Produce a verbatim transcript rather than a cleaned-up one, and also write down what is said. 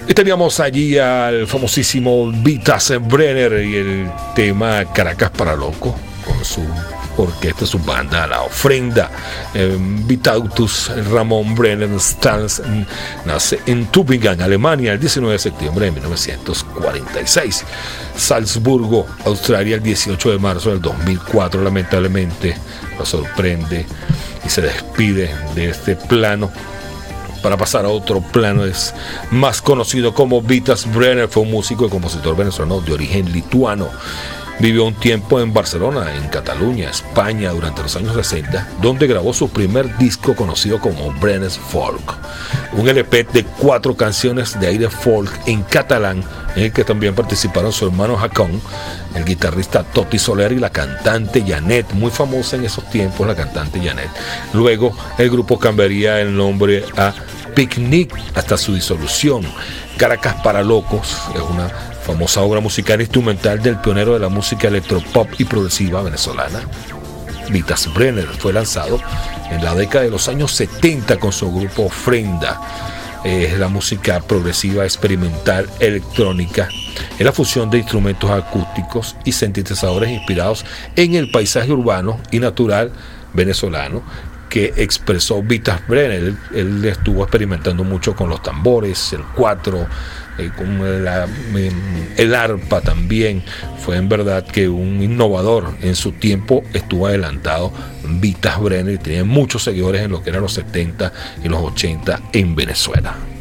Y teníamos allí al famosísimo Vitas Brenner y el tema Caracas para Loco, con su orquesta, su banda, La Ofrenda. Eh, Vitautus Ramón Brenner Stans nace en Tübingen, Alemania, el diecinueve de septiembre de mil novecientos cuarenta y seis. Salzburgo, Australia, el dieciocho de marzo del dos mil cuatro. Lamentablemente lo sorprende y se despide de este plano para pasar a otro plano. Es más conocido como Vitas Brenner. Fue un músico y compositor venezolano de origen lituano. Vivió un tiempo en Barcelona, en Cataluña, España, durante los años sesenta, donde grabó su primer disco conocido como Brenner's Folk, un L P de cuatro canciones de aire folk en catalán, en el que también participaron su hermano Jacón, el guitarrista Toti Soler y la cantante Janet, muy famosa en esos tiempos, la cantante Janet. Luego el grupo cambiaría el nombre a Picnic hasta su disolución. Caracas para Locos es una famosa obra musical instrumental del pionero de la música electropop y progresiva venezolana, Vitas Brenner. Fue lanzado en la década de los años setenta con su grupo Ofrenda. Es la música progresiva, experimental, electrónica. Es la fusión de instrumentos acústicos y sintetizadores inspirados en el paisaje urbano y natural venezolano que expresó Vitas Brenner. Él, él estuvo experimentando mucho con los tambores, el cuatro, eh, con la, el arpa también. Fue en verdad que un innovador. En su tiempo estuvo adelantado Vitas Brenner y tenía muchos seguidores en lo que eran los setenta y los ochenta en Venezuela.